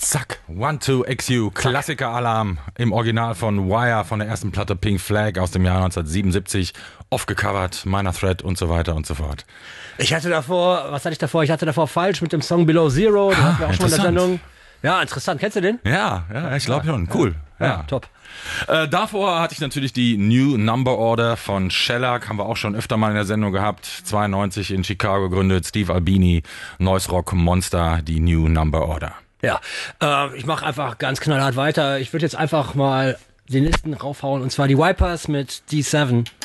Zack, One, Two, XU, Klassiker-Alarm im Original von Wire, von der ersten Platte Pink Flag aus dem Jahr 1977, oft gecovert, Minor Threat und so weiter und so fort. Ich hatte davor falsch mit dem Song Below Zero, den hatten wir auch schon in der Sendung. Ja, interessant. Kennst du den? Ja, ich glaube schon. Cool. Ja, top. Davor hatte ich natürlich die New Number Order von Shellac, haben wir auch schon öfter mal in der Sendung gehabt. 92 in Chicago gegründet, Steve Albini, Noise Rock Monster, die New Number Order. Ja, ich mache einfach ganz knallhart weiter. Ich würde jetzt einfach mal den Listen raufhauen, und zwar die Vipers mit D7.